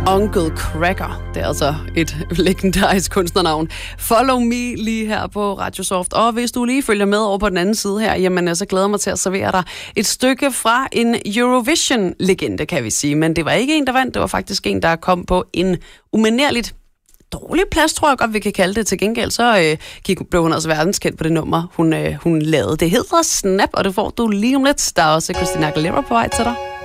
Uncle Cracker. Det er altså et legendarisk kunstnernavn. Follow me lige her på Radiosoft. Og hvis du lige følger med over på den anden side her, jamen så glæder mig til at servere dig et stykke fra en Eurovision-legende, kan vi sige. Men det var ikke en, der vandt. Det var faktisk en, der kom på en umanerligt dårlig plads, tror jeg godt, vi kan kalde det. Til gengæld så blev hun altså verdenskendt på det nummer, hun lavede. Det hedder Snap, og det får du lige om lidt. Der er også Christina Aguilera på vej til dig.